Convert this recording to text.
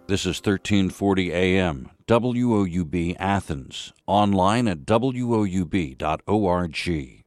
This is 1340 AM, WOUB Athens, online at woub.org.